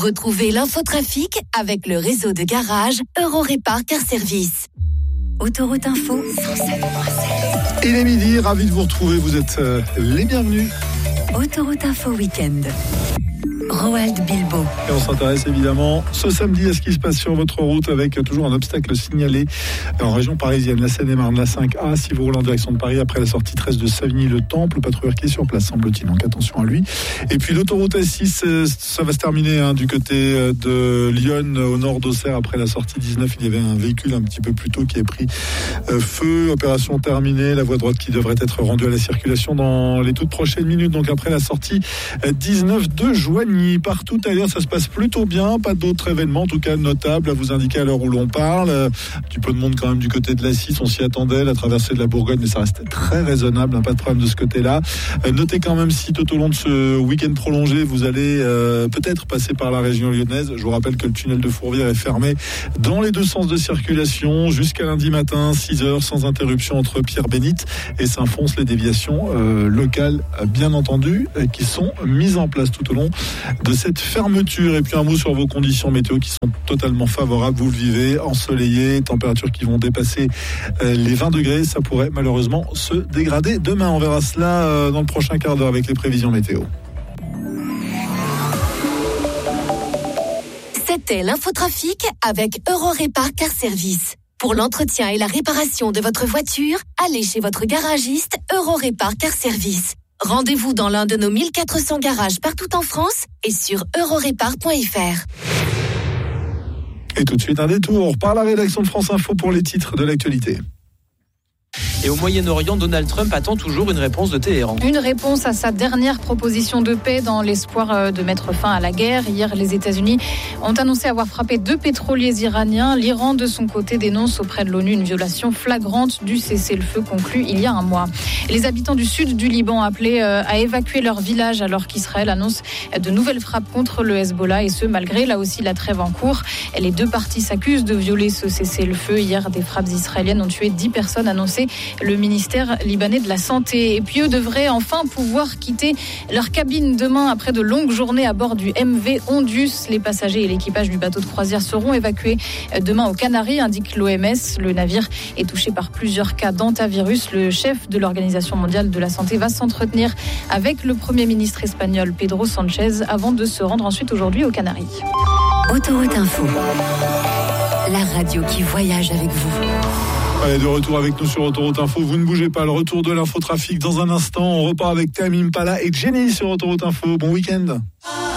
Retrouvez l'infotrafic avec le réseau de garage Eurorépar Car Service. Autoroute Info 107.7. Il est midi, ravi de vous retrouver, vous êtes les bienvenus. Autoroute Info Week-end. Roald Bilbo. Et on s'intéresse évidemment ce samedi à ce qui se passe sur votre route avec toujours un obstacle signalé en région parisienne, la Seine-et-Marne, la 5A. Si vous roulez en direction de Paris après la sortie 13 de Savigny-le-Temple, le patrouilleur qui est sur place, semble-t-il, donc attention à lui. Et puis l'autoroute S6, ça va se terminer du côté de Lyon au nord d'Auxerre après la sortie 19. Il y avait un véhicule un petit peu plus tôt qui a pris feu. Opération terminée, la voie droite qui devrait être rendue à la circulation dans les toutes prochaines minutes, donc après la sortie 19 de Joigny. Partout ailleurs, ça se passe plutôt bien. Pas d'autres événements, en tout cas notables, à vous indiquer à l'heure où l'on parle. Un petit peu de monde quand même du côté de la 6, on s'y attendait, la traversée de la Bourgogne, mais ça reste très raisonnable, pas de problème de ce côté-là. Notez quand même si tout au long de ce week-end prolongé, vous allez peut-être passer par la région lyonnaise. Je vous rappelle que le tunnel de Fourvière est fermé dans les deux sens de circulation jusqu'à lundi matin, 6h, sans interruption entre Pierre-Bénite et Saint-Fons. Les déviations locales, bien entendu, qui sont mises en place tout au long de cette fermeture. Et puis un mot sur vos conditions météo qui sont totalement favorables. Vous le vivez, ensoleillé, températures qui vont dépasser les 20 degrés. Ça pourrait malheureusement se dégrader demain. On verra cela dans le prochain quart d'heure avec les prévisions météo. C'était l'infotrafic avec Eurorépar Car Service. Pour l'entretien et la réparation de votre voiture, allez chez votre garagiste Eurorépar Car Service. Rendez-vous dans l'un de nos 1400 garages partout en France et sur eurorépar.fr. Et tout de suite un détour par la rédaction de France Info pour les titres de l'actualité. Et au Moyen-Orient, Donald Trump attend toujours une réponse de Téhéran. Une réponse à sa dernière proposition de paix dans l'espoir de mettre fin à la guerre. Hier, les États-Unis ont annoncé avoir frappé 2 pétroliers iraniens. L'Iran, de son côté, dénonce auprès de l'ONU une violation flagrante du cessez-le-feu conclu il y a un mois. Les habitants du sud du Liban appelés à évacuer leur village alors qu'Israël annonce de nouvelles frappes contre le Hezbollah, et ce, malgré là aussi la trêve en cours. Les deux parties s'accusent de violer ce cessez-le-feu. Hier, des frappes israéliennes ont tué 10 personnes, annoncé le ministère libanais de la Santé. Et puis eux devraient enfin pouvoir quitter leur cabine demain après de longues journées à bord du MV Ondus. Les passagers et l'équipage du bateau de croisière seront évacués demain aux Canaries, indique l'OMS. Le navire est touché par plusieurs cas d'hantavirus. Le chef de l'Organisation mondiale de la santé va s'entretenir avec le Premier ministre espagnol Pedro Sanchez avant de se rendre ensuite aujourd'hui aux Canaries. Autoroute Info, la radio qui voyage avec vous. Allez, de retour avec nous sur Autoroute Info. Vous ne bougez pas, le retour de l'infotrafic dans un instant. On repart avec Tame Impala et Jenny sur Autoroute Info. Bon week-end.